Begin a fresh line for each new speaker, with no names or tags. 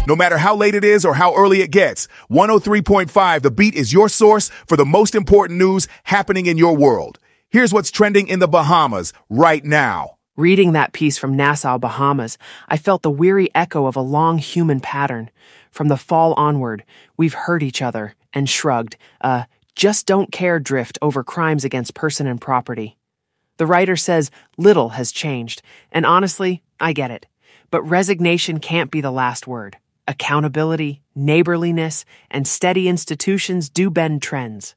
No matter how late it is or how early it gets, 103.5 The Beat is your source for the most important news happening in your world. Here's what's trending in the Bahamas right now.
Reading that piece from Nassau, Bahamas, I felt the weary echo of a long human pattern. From the fall onward, we've heard each other and shrugged, just don't care drift over crimes against person and property. The writer says little has changed, and honestly, I get it. But resignation can't be the last word. Accountability, neighborliness, and steady institutions do bend trends.